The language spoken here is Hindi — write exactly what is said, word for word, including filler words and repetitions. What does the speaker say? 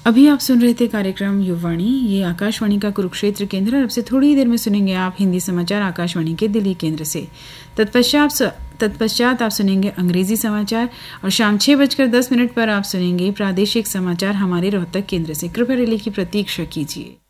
अभी आप सुन रहे थे कार्यक्रम युववाणी। ये आकाशवाणी का कुरुक्षेत्र केंद्र। अब से थोड़ी देर में सुनेंगे आप हिंदी समाचार आकाशवाणी के दिल्ली केंद्र से। तत्पश्चात तत्पश्चात आप सुनेंगे अंग्रेजी समाचार और शाम छः बजकर दस मिनट पर आप सुनेंगे प्रादेशिक समाचार हमारे रोहतक केंद्र से। कृपया रिले की प्रतीक्षा कीजिए।